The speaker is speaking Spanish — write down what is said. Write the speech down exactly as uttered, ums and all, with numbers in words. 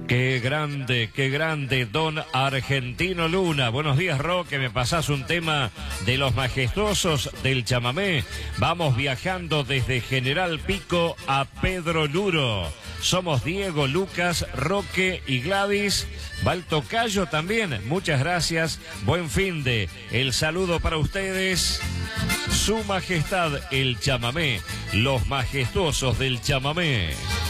Qué grande, qué grande, don Argentino Luna. Buenos días, Roque, me pasás un tema de los majestuosos del chamamé. Vamos viajando desde General Pico a Pedro Luro. Somos Diego, Lucas, Roque y Gladys. Va el tocayo también. Muchas gracias. Buen fin de. El saludo para ustedes. Su Majestad el chamamé. Los majestuosos del chamamé.